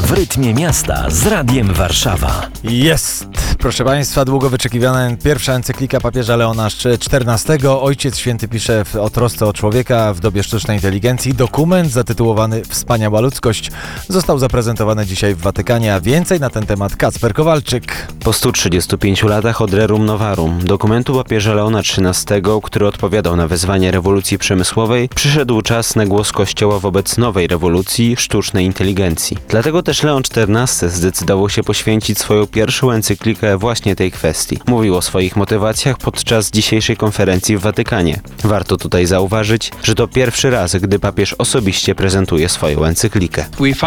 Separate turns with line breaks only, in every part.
W rytmie miasta z Radiem Warszawa.
Jest, proszę Państwa, długo wyczekiwana pierwsza encyklika papieża Leona XIV. Ojciec Święty pisze o trosce o człowieka w dobie sztucznej inteligencji. Dokument zatytułowany Wspaniała ludzkość został zaprezentowany dzisiaj w Watykanie, a więcej na ten temat Kacper Kowalczyk.
Po 135 latach od Rerum Novarum, dokumentu papieża Leona XIII, który odpowiadał na wezwanie rewolucji przemysłowej, przyszedł czas na głos Kościoła wobec nowej rewolucji sztucznej inteligencji. Dlatego też Leon XIV zdecydował się poświęcić swoją pierwszą encyklikę właśnie tej kwestii. Mówił o swoich motywacjach podczas dzisiejszej konferencji w Watykanie. Warto tutaj zauważyć, że to pierwszy raz, gdy papież osobiście prezentuje swoją encyklikę.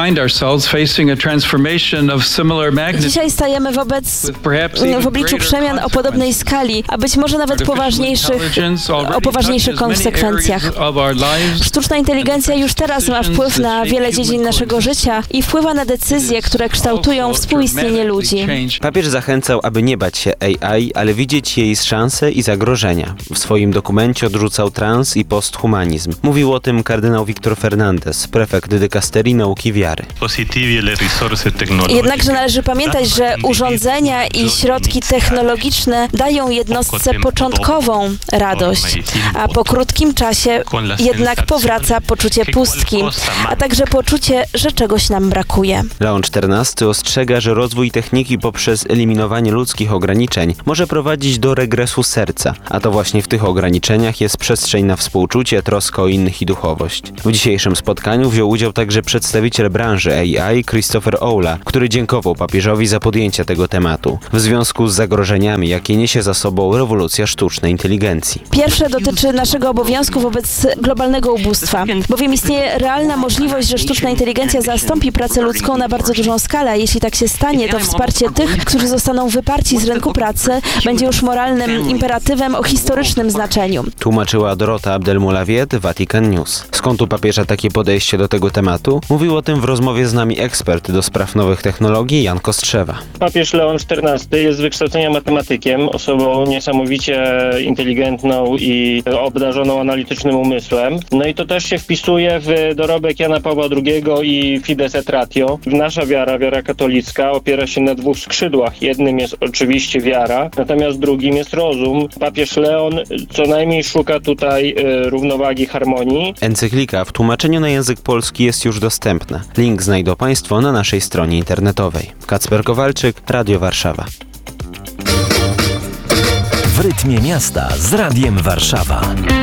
Dzisiaj stajemy w obliczu przemian o podobnej skali, a być może nawet o poważniejszych konsekwencjach. Sztuczna inteligencja już teraz ma wpływ na wiele dziedzin naszego życia i wpływa na decyzje, które kształtują współistnienie ludzi.
Papież zachęcał, aby nie bać się AI, ale widzieć jej szanse i zagrożenia. W swoim dokumencie odrzucał trans i posthumanizm. Mówił o tym kardynał Victor Fernandez, prefekt dykasterii nauki wiary.
Jednakże należy pamiętać, że urządzenia i środki technologiczne dają jednostce początkową radość, a po krótkim czasie jednak powraca poczucie pustki, a także poczucie, że czegoś nam brakuje.
Leon XIV ostrzega, że rozwój techniki poprzez eliminowanie ludzkich ograniczeń może prowadzić do regresu serca, a to właśnie w tych ograniczeniach jest przestrzeń na współczucie, troskę o innych i duchowość. W dzisiejszym spotkaniu wziął udział także przedstawiciel branży AI Christopher Oula, który dziękował papieżowi za podjęcie tego tematu w związku z zagrożeniami, jakie niesie za sobą rewolucja sztucznej inteligencji.
Pierwsze dotyczy naszego obowiązku wobec globalnego ubóstwa, bowiem istnieje realna możliwość, że sztuczna inteligencja zastąpi pracę ludzką na bardzo dużą skalę. Jeśli tak się stanie, to wsparcie tych, którzy zostaną wyparci z rynku pracy, będzie już moralnym imperatywem o historycznym znaczeniu.
Tłumaczyła Dorota Abdelmoulawiet, Vatican News. Skąd u papieża takie podejście do tego tematu? Mówił o tym w rozmowie z nami ekspert do spraw nowych technologii Jan Kostrzewa.
Papież Leon XIV jest z wykształcenia matematykiem, osobą niesamowicie inteligentną i obdarzoną analitycznym umysłem. No i to też się wpisuje w dorobek Jana Pawła II i Fides et Ratio. Nasza wiara katolicka, opiera się na dwóch skrzydłach. Jednym jest oczywiście wiara, natomiast drugim jest rozum. Papież Leon co najmniej szuka tutaj równowagi, harmonii.
Encyklika w tłumaczeniu na język polski jest już dostępna. Link znajdą Państwo na naszej stronie internetowej. Kacper Kowalczyk, Radio Warszawa.
W rytmie miasta z Radiem Warszawa.